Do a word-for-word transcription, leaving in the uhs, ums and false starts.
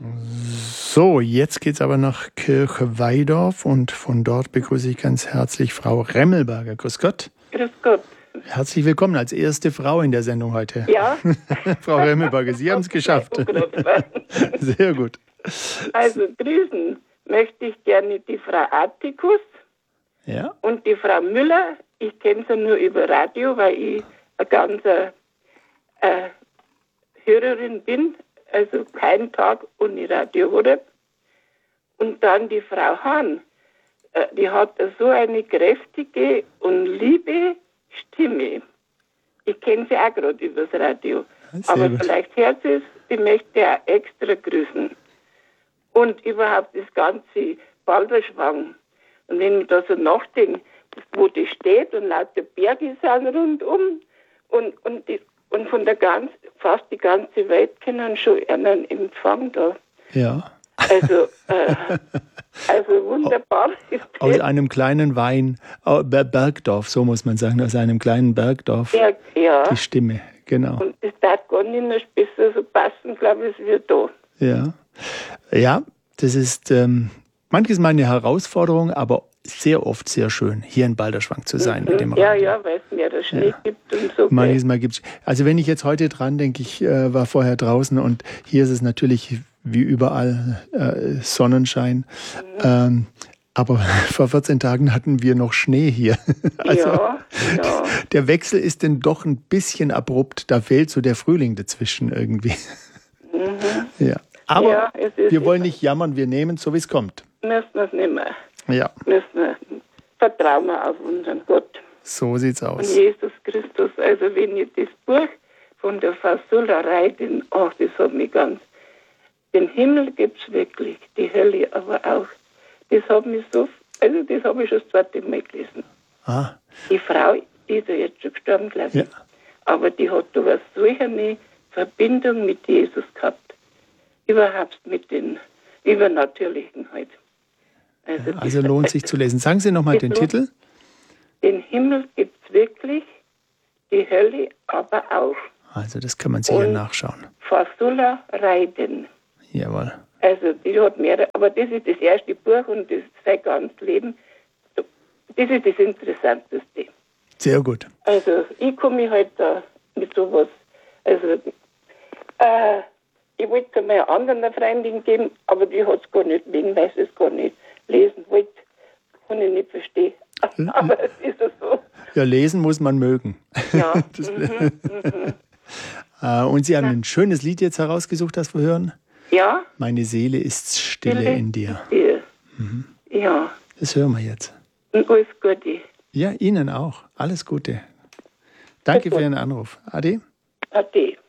So, jetzt geht's aber nach Kirchweidorf und von dort begrüße ich ganz herzlich Frau Remmelberger. Grüß Gott. Grüß Gott. Herzlich willkommen als erste Frau in der Sendung heute. Ja. Frau Remmelberger, Sie haben es geschafft. Sehr gut. Also grüßen möchte ich gerne die Frau Attikus ja. und die Frau Müller. Ich kenne sie nur über Radio, weil ich eine ganze äh, Hörerin bin. Also kein Tag ohne Radio, oder? Und dann die Frau Hahn. Äh, die hat so eine kräftige und liebe Stimme. Ich kenne sie auch gerade übers Radio. Sehr Aber gut. vielleicht hört sie es, die möchte ich auch extra grüßen. Und überhaupt das ganze Balderschwang. Und wenn ich da so nachdenke, wo die steht und lauter Berge sind rundum und, und, die, und von der ganz, fast die ganze Welt können schon einen Empfang da. Ja. Also, äh, also wunderbar ist das. Aus einem kleinen Wein, oh, Bergdorf, so muss man sagen, aus einem kleinen Bergdorf. Ja, ja. Die Stimme, genau. Und das darf gar nicht noch besser so passen, glaube ich, wie da. Ja, ja, das ist ähm, manches mal eine Herausforderung, aber sehr oft sehr schön, hier in Balderschwang zu sein. Mhm. Mit dem ja, Radio. ja, weil es mehr der Schnee Ja. gibt und so. Manches Mal gibt's. Also wenn ich jetzt heute dran denke, ich äh, war vorher draußen und hier ist es natürlich wie überall äh, Sonnenschein. Mhm. Ähm, aber vor vierzehn Tagen hatten wir noch Schnee hier. Also ja, ja. Der Wechsel ist denn doch ein bisschen abrupt. Da fehlt so der Frühling dazwischen irgendwie. Mhm. Ja. Aber ja, es ist wir wollen nicht jammern, wir nehmen es so, wie es kommt. Müssen wir es nicht mehr. Ja. Müssen wir, vertrauen wir auf unseren Gott. So sieht's Und aus. Jesus Christus. Also wenn ich das Buch von der Fasullerei, den, ach, das hat mich ganz... Den Himmel gibt es wirklich, die Hölle aber auch. Das hat mich so... Also das habe ich schon das zweite Mal gelesen. Ah. Die Frau, die ist ja jetzt schon gestorben, glaube ich. Ja. Aber die hat da was solch eine Verbindung mit Jesus gehabt. Überhaupt mit den Übernatürlichen halt. Also, Ja, also lohnt sich zu lesen. Sagen Sie nochmal den Titel. Den Himmel gibt es wirklich, die Hölle aber auch. Also das kann man sich ja nachschauen. Fasula Reiden. Jawohl. Also die hat mehrere, aber das ist das erste Buch und das sein ganzes Leben. Das ist das Interessanteste. Sehr gut. Also ich komme mich halt da mit sowas. Also äh, ich wollte es meiner anderen Freundin geben, aber die hat es gar nicht wegen, weil sie es gar nicht lesen wollte. Kann ich nicht verstehen. Aber es ist ja so. Ja, lesen muss man mögen. Ja. Das, mhm, mhm. äh, und Sie haben ein schönes Lied jetzt herausgesucht, das wir hören. Ja. Meine Seele ist stille, stille in dir. dir. Mhm. Ja. Das hören wir jetzt. Und alles Gute. Ja, Ihnen auch. Alles Gute. Danke für Ihren Anruf. Ade. Ade.